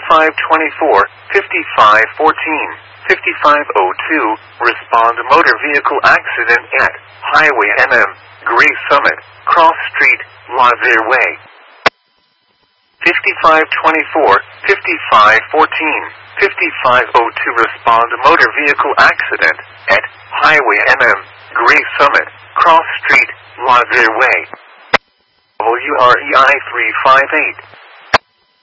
5524, 5514, 5502, respond motor vehicle accident at Highway MM, Gray Summit, Cross Street, Lazier Way. 5524, 5514, 5502, respond motor vehicle accident at Highway MM, Gray Summit, Cross Street, Lazier Way. WREI 358.